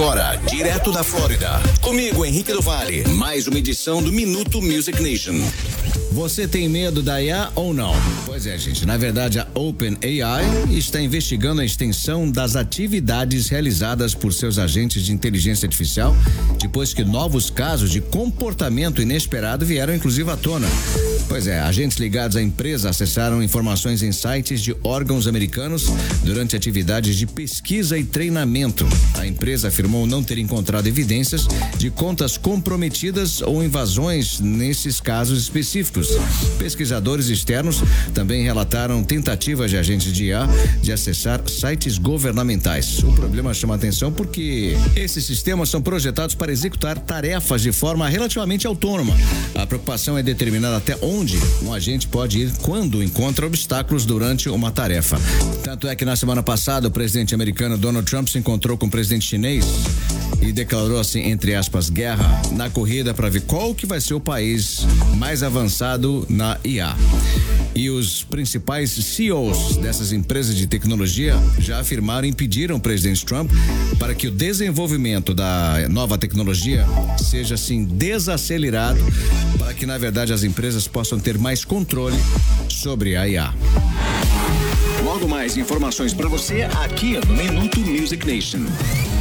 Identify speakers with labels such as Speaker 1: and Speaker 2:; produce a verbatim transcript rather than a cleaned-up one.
Speaker 1: Agora, direto da Flórida, comigo, Henrique do Vale, mais uma edição do Minuto Music Nation.
Speaker 2: Você tem medo da I A ou não? Pois é, gente. Na verdade, a OpenAI está investigando a extensão das atividades realizadas por seus agentes de inteligência artificial, depois que novos casos de comportamento inesperado vieram inclusive à tona. Pois é, agentes ligados à empresa acessaram informações em sites de órgãos americanos durante atividades de pesquisa e treinamento. A empresa afirmou não ter encontrado evidências de contas comprometidas ou invasões nesses casos específicos. Pesquisadores externos também relataram tentativas de agentes de I A de acessar sites governamentais. O problema chama atenção porque esses sistemas são projetados para executar tarefas de forma relativamente autônoma. A preocupação é determinar até onde um agente pode ir quando encontra obstáculos durante uma tarefa. Tanto é que na semana passada o presidente americano Donald Trump se encontrou com o presidente chinês e declarou assim, entre aspas, guerra na corrida para ver qual que vai ser o país mais avançado na I A. E os principais C E Os dessas empresas de tecnologia já afirmaram e pediram ao presidente Trump para que o desenvolvimento da nova tecnologia seja assim desacelerado, para que na verdade as empresas possam ter mais controle sobre a I A.
Speaker 1: Logo mais informações para você aqui no Minuto Music Nation.